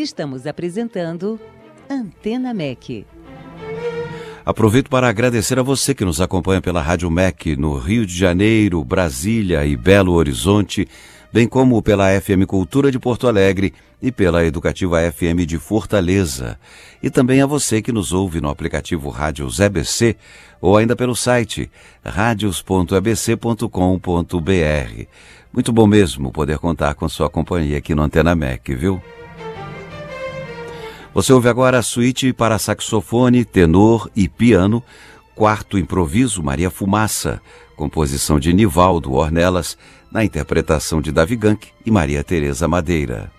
Estamos apresentando Antena MEC. Aproveito para agradecer a você que nos acompanha pela Rádio MEC no Rio de Janeiro, Brasília e Belo Horizonte, bem como pela FM Cultura de Porto Alegre e pela Educativa FM de Fortaleza. E também a você que nos ouve no aplicativo Rádios EBC ou ainda pelo site radios.ebc.com.br. Muito bom mesmo poder contar com sua companhia aqui no Antena MEC, viu? Você ouve agora a suíte para saxofone, tenor e piano, quarto improviso Maria Fumaça, composição de Nivaldo Ornelas, na interpretação de Davi Gank e Maria Tereza Madeira.